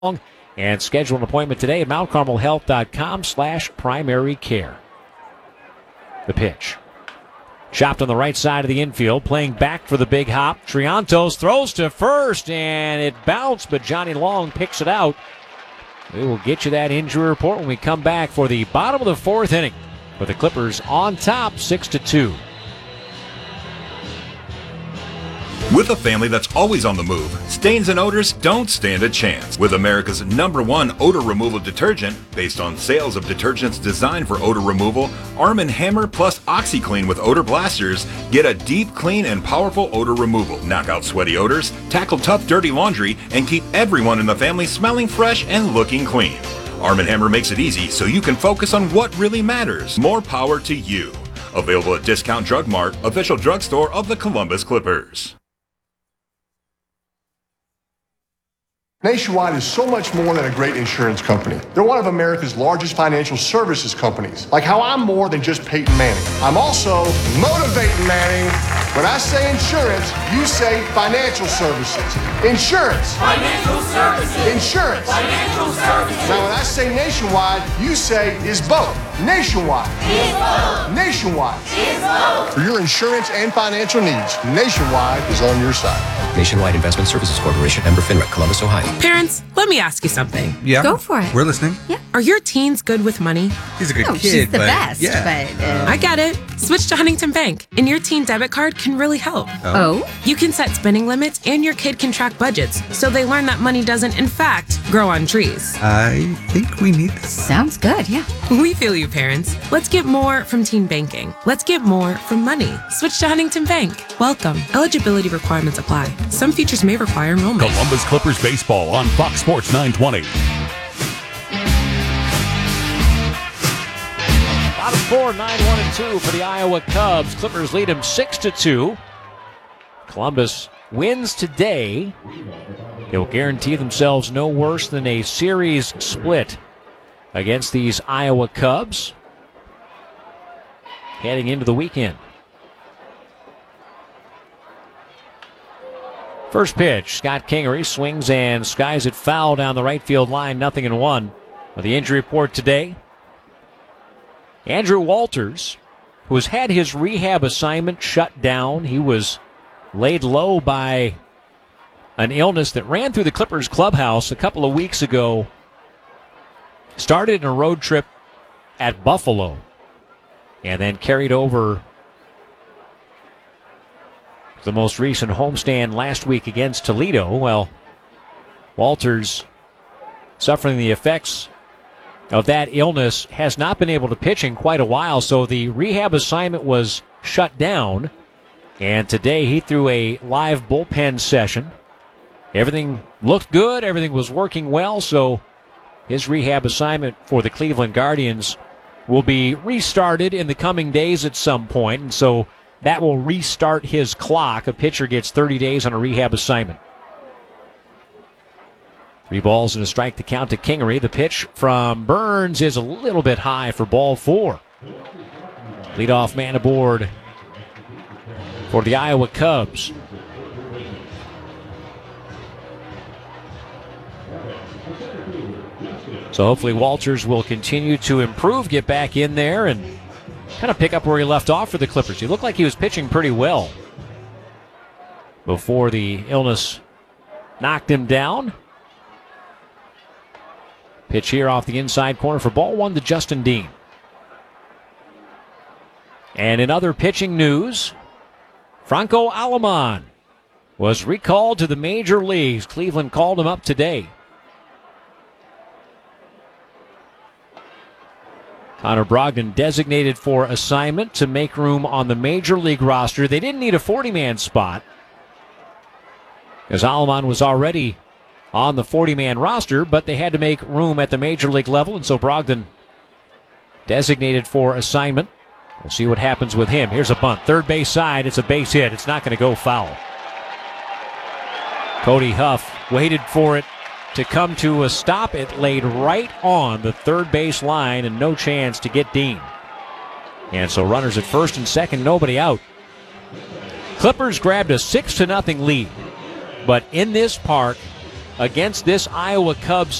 And schedule an appointment today at mountcarmelhealth.com/primary care. The pitch. Chopped on the right side of the infield, playing back for the big hop. Triantos throws to first, and it bounced, but Johnny Long picks it out. We will get you that injury report when we come back for the bottom of the fourth inning, with the Clippers on top 6-2. With a family that's always on the move, stains and odors don't stand a chance. With America's #1 odor removal detergent, based on sales of detergents designed for odor removal, Arm & Hammer plus OxyClean with odor blasters get a deep, clean, and powerful odor removal. Knock out sweaty odors, tackle tough, dirty laundry, and keep everyone in the family smelling fresh and looking clean. Arm & Hammer makes it easy so you can focus on what really matters. More power to you. Available at Discount Drug Mart, official drugstore of the Columbus Clippers. Nationwide is so much more than a great insurance company. They're one of America's largest financial services companies. Like how I'm more than just Peyton Manning. I'm also motivating Manning. When I say insurance, you say financial services. Insurance. Financial services. Insurance. Financial services. Now when I say Nationwide, you say is both. Nationwide. Is both. Nationwide. Is both. For your insurance and financial needs, Nationwide is on your side. Nationwide Investment Services Corporation, member FINRA, Columbus, Ohio. Parents, let me ask you something. Yeah. Go for it. We're listening. Yeah. Are your teens good with money? He's a good kid, she's the but best, yeah. but... I get it. Switch to Huntington Bank, and your teen debit card can really help. Oh? You can set spending limits, and your kid can track budgets, so they learn that money doesn't, in fact, grow on trees. I think we need this. Sounds good, yeah. We feel you, parents. Let's get more from teen banking. Let's get more from money. Switch to Huntington Bank. Welcome. Eligibility requirements apply. Some features may require enrollment. Columbus Clippers baseball on Fox Sports 920. Bottom four, 9-1-2 for the Iowa Cubs. Clippers lead them 6-2. Columbus wins today. They'll guarantee themselves no worse than a series split against these Iowa Cubs heading into the weekend. First pitch, Scott Kingery swings and skies it foul down the right field line, 0-1. With the injury report today, Andrew Walters, who has had his rehab assignment shut down. He was laid low by an illness that ran through the Clippers clubhouse a couple of weeks ago. Started in a road trip at Buffalo and then carried over the most recent homestand last week against Toledo. Well, Walters, suffering the effects of that illness, has not been able to pitch in quite a while, so the rehab assignment was shut down. And today he threw a live bullpen session. Everything looked good, everything was working well, so his rehab assignment for the Cleveland Guardians will be restarted in the coming days at some point, and so that will restart his clock. A pitcher gets 30 days on a rehab assignment. 3 balls and a strike to count to Kingery. The pitch from Burns is a little bit high for ball 4. Leadoff man aboard for the Iowa Cubs. So hopefully Walters will continue to improve, get back in there, and kind of pick up where he left off for the Clippers. He looked like he was pitching pretty well before the illness knocked him down. Pitch here off the inside corner for ball 1 to Justin Dean. And in other pitching news, Franco Aleman was recalled to the major leagues. Cleveland called him up today. Connor Brogdon designated for assignment to make room on the major league roster. They didn't need a 40-man spot, as Aleman was already on the 40-man roster, but they had to make room at the major league level, and so Brogdon designated for assignment. We'll see what happens with him. Here's a bunt. Third base side. It's a base hit. It's not going to go foul. Cody Huff waited for it to come to a stop. It laid right on the third base line and no chance to get Dean. And so runners at first and second, nobody out. Clippers grabbed a 6-0 lead. But in this park against this Iowa Cubs